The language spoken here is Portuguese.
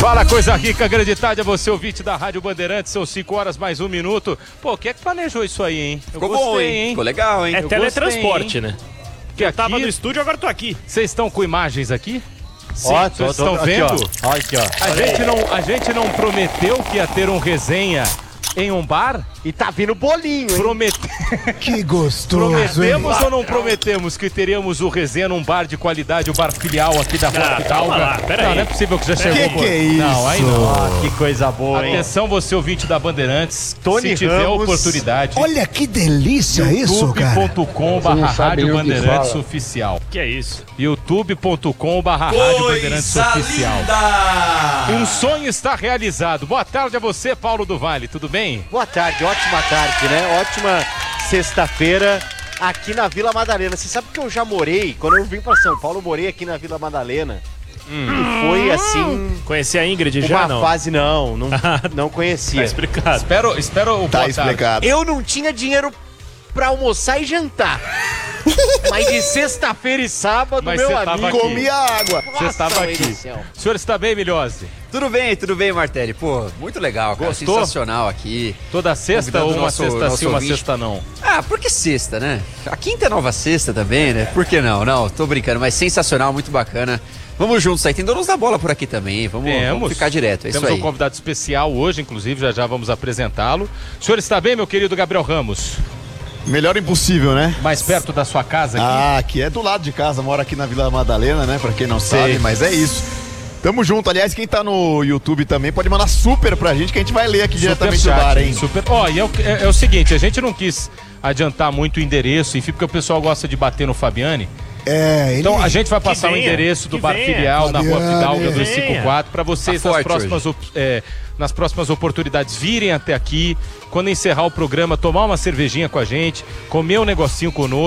Fala, coisa rica, grande tarde a você, ouvinte da Rádio Bandeirantes, são 5 horas mais 1 minuto. Pô, quem é que planejou isso aí, hein? Ficou bom, hein? Ficou legal, hein? É teletransporte, né? Porque eu tava no estúdio, agora tô aqui. Vocês estão com imagens aqui? Sim, vocês estão vendo? Aqui, ó. A gente não prometeu que ia ter um resenha em um bar? E tá vindo bolinho, hein? Que gostoso, Prometemos hein? ou não prometemos que teríamos o resenha num bar de qualidade, o bar filial aqui da Rua calma lá, pera Não, aí. não é possível que já chegou. Que é isso? Não, aí não. Ah, que coisa boa, hein? Atenção, você ouvinte da Bandeirantes, Tony se tiver Ramos. oportunidade, Olha que delícia isso, cara. youtube.com/Rádio Bandeirantes Oficial. Que é isso? youtube.com/Rádio Bandeirantes Oficial. Um sonho está realizado. Boa tarde a você, Paulo do Vale, tudo bem? Boa tarde, ótima tarde, né? Ótima sexta-feira aqui na Vila Madalena. Você sabe que eu já morei, quando eu vim pra São Paulo, eu morei aqui na Vila Madalena. E foi assim, Conheci a Ingrid já, uma não? fase não conhecia. Tá explicado. Espero o Tá boa tarde. explicado. Eu não tinha dinheiro pra almoçar e jantar. Mas de sexta-feira e sábado, Mas meu você tava amigo... aqui. Comia água. Você estava Nossa, aqui. mãe do céu. O senhor está bem, Milhose? Tudo bem, Martelli. Pô, muito legal, cara. Gostou? Sensacional aqui. Toda sexta Convidando ou uma nosso- sexta nosso sim, uma ouvinte. sexta não? Ah, por que sexta, né? A quinta é nova sexta também, né? Por que não? Não, tô brincando, mas sensacional, muito bacana. Vamos juntos aí. Tem donos da bola por aqui também, hein? Vamos ficar direto, é Temos isso aí. um convidado especial hoje, inclusive, já vamos apresentá-lo. O senhor está bem, meu querido Gabriel Ramos? Melhor impossível, né? Mais perto da sua casa aqui? Ah, aqui é do lado de casa, mora aqui na Vila Madalena, né? Pra quem não sabe, mas é isso. Tamo junto. Aliás, quem tá no YouTube também pode mandar super pra gente que a gente vai ler aqui diretamente do bar, hein? Super. Ó, e é o seguinte, a gente não quis adiantar muito o endereço, enfim, porque o pessoal gosta de bater no Fabiani. É, Então a gente vai passar o venha, endereço do que bar venha. filial na Rua Fabiane. Fidalga Que venha. 254 para vocês Tá forte nas próximas oportunidades virem até aqui, quando encerrar o programa, tomar uma cervejinha com a gente, comer um negocinho conosco.